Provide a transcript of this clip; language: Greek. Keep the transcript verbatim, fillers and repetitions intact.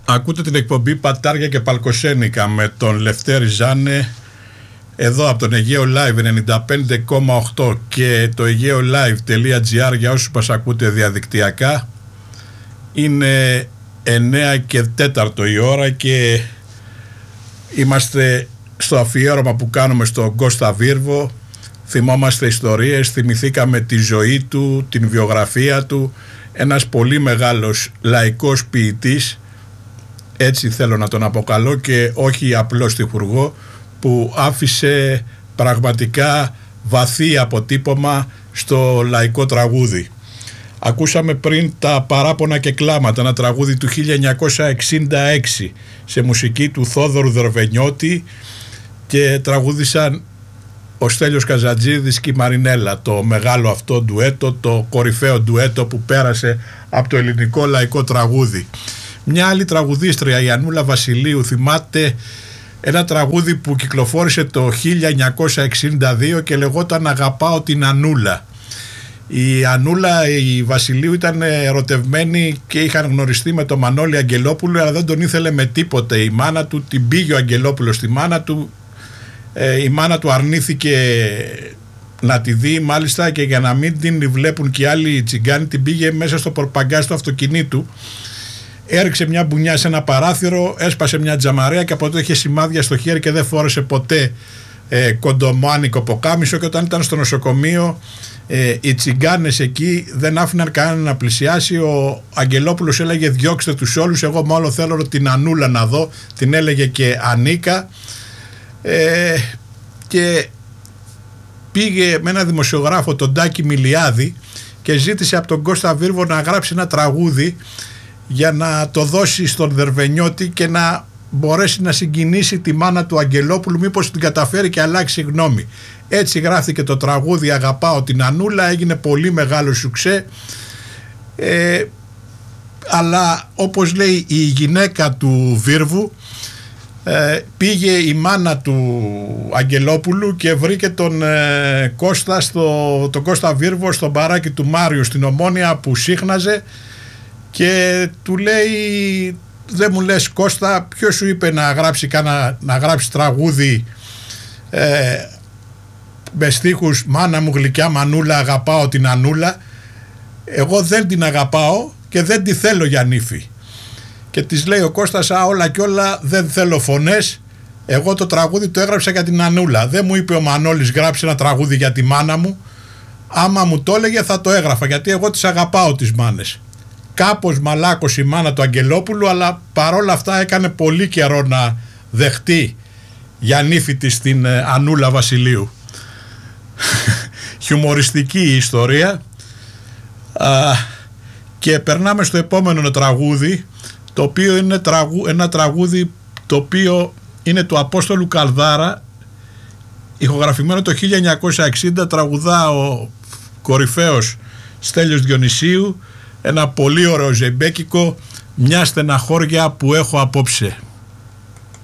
Ακούτε την εκπομπή Πατάρια και Παλκοσένικα με τον Λευτέρη Ζάνε εδώ από τον Αιγαίο Live ενενήντα πέντε κόμμα οκτώ και το αιγαίο live τελεία τζι άρ για όσους μας ακούτε διαδικτυακά. Είναι εννέα και τέσσερα η ώρα και είμαστε στο αφιέρωμα που κάνουμε στον Κώστα Βίρβο. Θυμόμαστε ιστορίες, θυμηθήκαμε τη ζωή του, την βιογραφία του. Ένας πολύ μεγάλος λαϊκός ποιητής, έτσι θέλω να τον αποκαλώ και όχι απλώς τυχουργό, που άφησε πραγματικά βαθύ αποτύπωμα στο λαϊκό τραγούδι. Ακούσαμε πριν τα παράπονα και κλάματα, ένα τραγούδι του χίλια εννιακόσια εξήντα έξι σε μουσική του Θόδωρου Δροβενιώτη και τραγούδισαν ο Στέλιος Καζατζίδης και η Μαρινέλα, το μεγάλο αυτό ντουέτο, το κορυφαίο ντουέτο που πέρασε από το ελληνικό λαϊκό τραγούδι. Μια άλλη τραγουδίστρια, η Ανούλα Βασιλείου, θυμάται ένα τραγούδι που κυκλοφόρησε το χίλια εννιακόσια εξήντα δύο και λεγόταν «Αγαπάω την Ανούλα». Η Ανούλα η Βασιλείου ήταν ερωτευμένη και είχαν γνωριστεί με τον Μανώλη Αγγελόπουλο, αλλά δεν τον ήθελε με τίποτε η μάνα του. Την πήγε ο Αγγελόπουλος στη μάνα του, ε, η μάνα του αρνήθηκε να τη δει μάλιστα, και για να μην την βλέπουν και οι άλλοι τσιγκάνοι την πήγε μέσα στο πορπαγκάζ του αυτοκινήτου, έριξε μια μπουνιά σε ένα παράθυρο, έσπασε μια τζαμαρέα και από τότε είχε σημάδια στο χέρι και δεν φόρεσε ποτέ ε, κοντομάνικο ποκάμισο, και όταν ήταν στο νοσοκομείο ε, οι τσιγκάνες εκεί δεν άφηναν κανέναν να πλησιάσει. Ο Αγγελόπουλος έλεγε διώξτε τους όλους, εγώ μόνο θέλω την Ανούλα να δω, την έλεγε και Ανίκα, ε, και πήγε με ένα δημοσιογράφο, τον Τάκη Μιλιάδη, και ζήτησε από τον Κώστα Βίρβο να γράψει ένα τραγούδι για να το δώσει στον Δερβενιώτη και να μπορέσει να συγκινήσει τη μάνα του Αγγελόπουλου, μήπως την καταφέρει και αλλάξει γνώμη. Έτσι γράφτηκε το τραγούδι «Αγαπάω την Ανούλα», έγινε πολύ μεγάλο σουξέ, ε, αλλά όπως λέει η γυναίκα του Βίρβου, ε, πήγε η μάνα του Αγγελόπουλου και βρήκε τον ε, Κώστα, στο, τον Κώστα Βίρβο στο μπαράκι του Μάριου στην Ομόνια που σύχναζε, και του λέει δεν μου λες Κώστα, ποιος σου είπε να γράψει, κάνα, να γράψει τραγούδι ε, με στίχους «Μάνα μου γλυκιά Μανούλα, αγαπάω την Ανούλα, εγώ δεν την αγαπάω και δεν τη θέλω για νύφη». Και της λέει ο Κώστας «Α, όλα κι όλα δεν θέλω φωνές, εγώ το τραγούδι το έγραψα για την Ανούλα, δεν μου είπε ο Μανώλης γράψει ένα τραγούδι για τη μάνα μου, άμα μου το έλεγε θα το έγραφα, γιατί εγώ τις αγαπάω τις μάνες». Κάπως μαλάκος η μάνα του Αγγελόπουλου, αλλά παρόλα αυτά έκανε πολύ καιρό να δεχτεί για νύφη της την Ανούλα Βασιλείου. Χιουμοριστική η ιστορία. Α, και περνάμε στο επόμενο τραγούδι, το οποίο είναι τραγου, ένα τραγούδι το οποίο είναι του Απόστολου Καλδάρα, ηχογραφημένο το χίλια εννιακόσια εξήντα, τραγουδά ο κορυφαίος Στέλιος Διονυσίου, ένα πολύ ωραίο ζεμπέκικο, «Μια στεναχώρια που έχω απόψε».